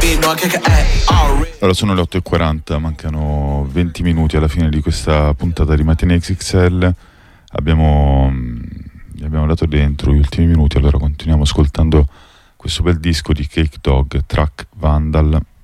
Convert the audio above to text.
Allora sono le 8:40, mancano 20 minuti alla fine di questa puntata di Mattina XXL. Abbiamo dato dentro gli ultimi minuti, allora continuiamo ascoltando questo bel disco di Cake Dog, track Vandal.